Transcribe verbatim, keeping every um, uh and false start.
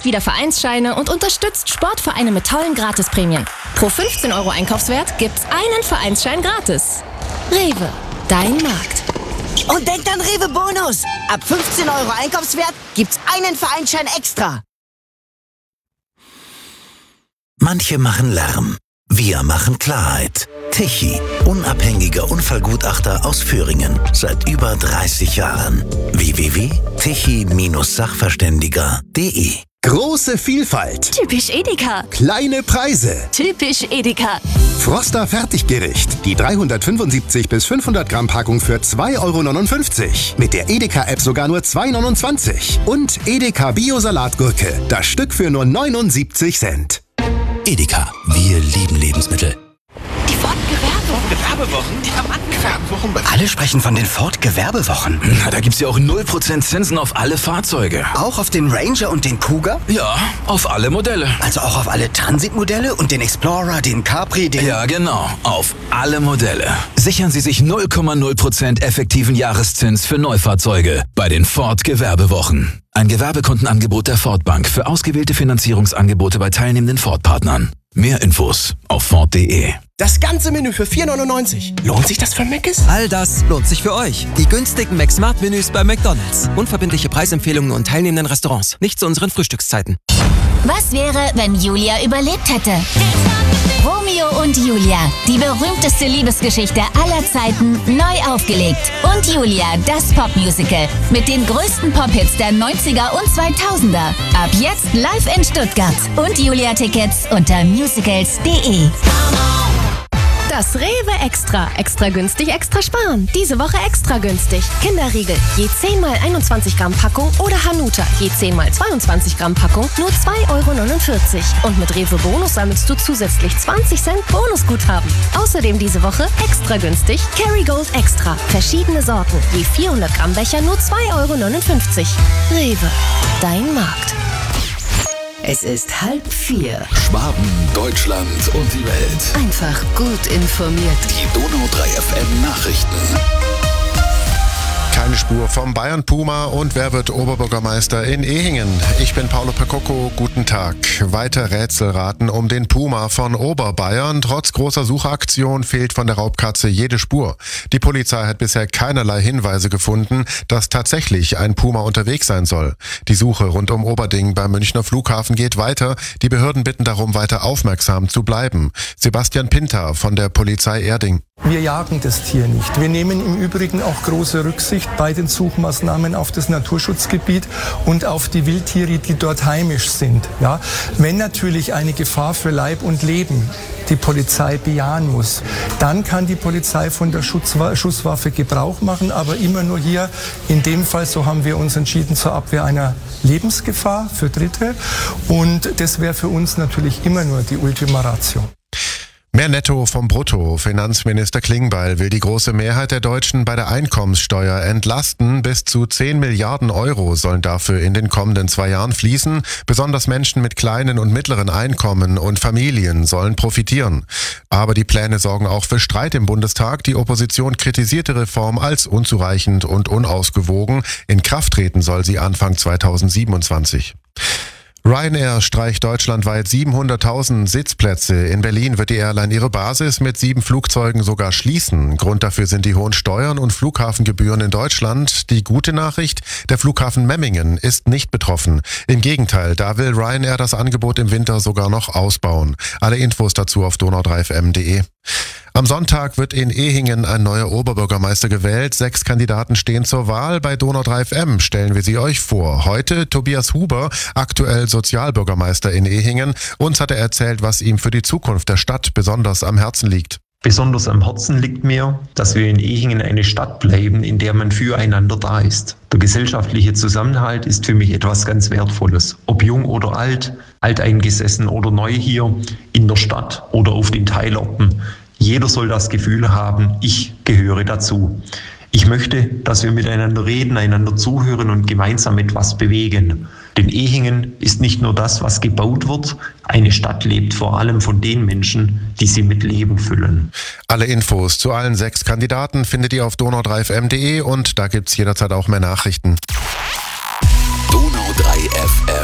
jetzt wieder Vereinsscheine und unterstützt Sportvereine mit tollen Gratisprämien. Pro fünfzehn Euro Einkaufswert gibt's einen Vereinsschein gratis. Rewe, dein Markt. Und denkt an Rewe Bonus. Ab fünfzehn Euro Einkaufswert gibt's einen Vereinsschein extra. Manche machen Lärm. Wir machen Klarheit. Tichy, unabhängiger Unfallgutachter aus Thüringen. Seit über dreißig Jahren. w w w punkt tichy Sachverständiger punkt de Große Vielfalt. Typisch Edeka. Kleine Preise. Typisch Edeka. Froster Fertiggericht. Die dreihundertfünfundsiebzig bis fünfhundert Gramm Packung für zwei Euro neunundfünfzig. Mit der Edeka-App sogar nur zwei Euro neunundzwanzig. Und Edeka Bio-Salatgurke. Das Stück für nur neunundsiebzig Cent. Edeka, wir lieben Lebensmittel. Die Ford Gewerbewochen. Gewerbewochen? Die haben Gewerbewochen. Alle sprechen von den Ford Gewerbewochen. Na, da gibt's ja auch null Prozent Zinsen auf alle Fahrzeuge. Auch auf den Ranger und den Kuga? Ja, auf alle Modelle. Also auch auf alle Transit-Modelle und den Explorer, den Capri, den... Ja, genau. Auf alle Modelle. Sichern Sie sich null Komma null Prozent effektiven Jahreszins für Neufahrzeuge bei den Ford Gewerbewochen. Ein Gewerbekundenangebot der Ford Bank für ausgewählte Finanzierungsangebote bei teilnehmenden Ford-Partnern. Mehr Infos auf Ford punkt de. Das ganze Menü für vier neunundneunzig. Lohnt sich das für Mc's? All das lohnt sich für euch. Die günstigen McSmart-Menüs bei McDonald's. Unverbindliche Preisempfehlungen und teilnehmenden Restaurants. Nicht zu unseren Frühstückszeiten. Was wäre, wenn Julia überlebt hätte? Romeo und Julia, die berühmteste Liebesgeschichte aller Zeiten, neu aufgelegt. Und Julia, das Popmusical. Mit den größten Pop-Hits der neunziger und zweitausender. Ab jetzt live in Stuttgart. Und Julia-Tickets unter musicals punkt de. Das Rewe Extra. Extra günstig, extra sparen. Diese Woche extra günstig. Kinderriegel. Je zehn mal einundzwanzig Gramm Packung oder Hanuta. Je zehn mal zweiundzwanzig Gramm Packung. Nur zwei Euro neunundvierzig. Und mit Rewe Bonus sammelst du zusätzlich zwanzig Cent Bonusguthaben. Außerdem diese Woche extra günstig Kerrygold Extra. Verschiedene Sorten. Je vierhundert Gramm Becher nur zwei Euro neunundfünfzig. Rewe. Dein Markt. Es ist halb vier. Schwaben, Deutschland und die Welt. Einfach gut informiert. Die Donau drei F M Nachrichten. Keine Spur vom Bayern Puma und wer wird Oberbürgermeister in Ehingen? Ich bin Paolo Percocco, guten Tag. Weiter Rätselraten um den Puma von Oberbayern. Trotz großer Suchaktion fehlt von der Raubkatze jede Spur. Die Polizei hat bisher keinerlei Hinweise gefunden, dass tatsächlich ein Puma unterwegs sein soll. Die Suche rund um Oberding beim Münchner Flughafen geht weiter. Die Behörden bitten darum, weiter aufmerksam zu bleiben. Sebastian Pinter von der Polizei Erding. Wir jagen das Tier nicht. Wir nehmen im Übrigen auch große Rücksicht bei den Suchmaßnahmen auf das Naturschutzgebiet und auf die Wildtiere, die dort heimisch sind. Ja, wenn natürlich eine Gefahr für Leib und Leben die Polizei bejahen muss, dann kann die Polizei von der Schutzwa- Schusswaffe Gebrauch machen, aber immer nur hier, in dem Fall, so haben wir uns entschieden, zur Abwehr einer Lebensgefahr für Dritte. Und das wäre für uns natürlich immer nur die Ultima Ratio. Mehr Netto vom Brutto. Finanzminister Klingbeil will die große Mehrheit der Deutschen bei der Einkommenssteuer entlasten. Bis zu zehn Milliarden Euro sollen dafür in den kommenden zwei Jahren fließen. Besonders Menschen mit kleinen und mittleren Einkommen und Familien sollen profitieren. Aber die Pläne sorgen auch für Streit im Bundestag. Die Opposition kritisiert die Reform als unzureichend und unausgewogen. In Kraft treten soll sie Anfang zweitausendsiebenundzwanzig. Ryanair streicht deutschlandweit siebenhunderttausend Sitzplätze. In Berlin wird die Airline ihre Basis mit sieben Flugzeugen sogar schließen. Grund dafür sind die hohen Steuern und Flughafengebühren in Deutschland. Die gute Nachricht, der Flughafen Memmingen ist nicht betroffen. Im Gegenteil, da will Ryanair das Angebot im Winter sogar noch ausbauen. Alle Infos dazu auf donau drei f m punkt de. Am Sonntag wird in Ehingen ein neuer Oberbürgermeister gewählt. Sechs Kandidaten stehen zur Wahl. Bei Donau drei F M stellen wir sie euch vor. Heute Tobias Huber, aktuell Sozialbürgermeister in Ehingen. Uns hat er erzählt, was ihm für die Zukunft der Stadt besonders am Herzen liegt. Besonders am Herzen liegt mir, dass wir in Ehingen eine Stadt bleiben, in der man füreinander da ist. Der gesellschaftliche Zusammenhalt ist für mich etwas ganz Wertvolles. Ob jung oder alt, alteingesessen oder neu hier, in der Stadt oder auf den Teilorten. Jeder soll das Gefühl haben, ich gehöre dazu. Ich möchte, dass wir miteinander reden, einander zuhören und gemeinsam etwas bewegen. Denn Ehingen ist nicht nur das, was gebaut wird. Eine Stadt lebt vor allem von den Menschen, die sie mit Leben füllen. Alle Infos zu allen sechs Kandidaten findet ihr auf donau drei f m punkt de und da gibt's jederzeit auch mehr Nachrichten. Donau drei F M